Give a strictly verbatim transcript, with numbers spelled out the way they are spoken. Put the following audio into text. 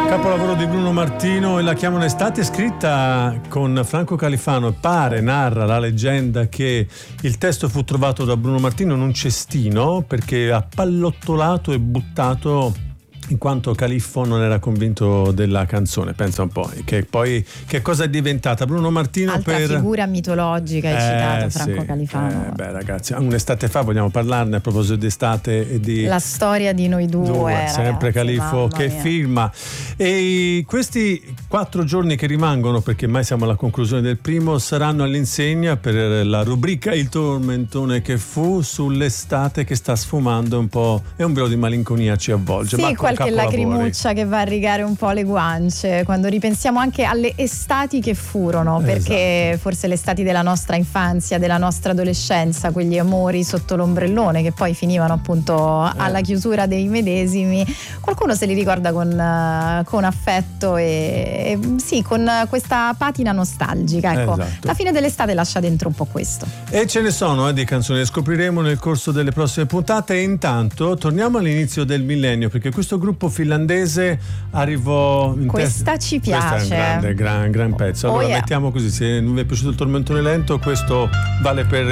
Capolavoro di Bruno Martino e la chiamano Estate, scritta con Franco Califano. Pare, narra la leggenda che il testo fu trovato da Bruno Martino in un cestino perché appallottolato e buttato in quanto Califfo non era convinto della canzone. Pensa un po', che poi che cosa è diventata Bruno Martino. Altra per figura mitologica, hai eh, citato Franco sì. Califano. Eh, beh ragazzi, un'estate fa vogliamo parlarne a proposito di estate e di la storia di noi due, due ragazzi, sempre Califfo che mia. firma. E questi quattro giorni che rimangono, perché mai siamo alla conclusione del primo, saranno all'insegna per la rubrica Il tormentone che fu sull'estate che sta sfumando un po', e un velo di malinconia ci avvolge. Sì, ma qualche lacrimuccia che va a rigare un po' le guance quando ripensiamo anche alle estati che furono, perché esatto. Forse le estati della nostra infanzia, della nostra adolescenza, quegli amori sotto l'ombrellone che poi finivano appunto eh. alla chiusura dei medesimi, qualcuno se li ricorda con, uh, con affetto e, e sì, con questa patina nostalgica, ecco. Esatto. La fine dell'estate lascia dentro un po' questo. E ce ne sono eh, di canzoni, le scopriremo nel corso delle prossime puntate. E intanto torniamo all'inizio del millennio, perché questo gruppo finlandese arrivò in questa testa. ci piace, questo è un grande gran, gran pezzo. Allora oh yeah. mettiamo così, se non vi è piaciuto il tormentone lento, questo vale per